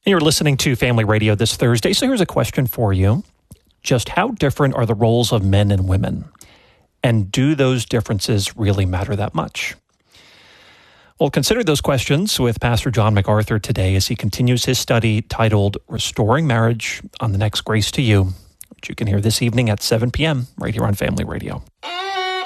You're listening to Family Radio this Thursday, so here's a question for you. Just how different are the roles of men and women? And do those differences really matter that much? We'll consider those questions with Pastor John MacArthur today as he continues his study titled Restoring Marriage on the next Grace to You, which you can hear this evening at 7 p.m. right here on Family Radio.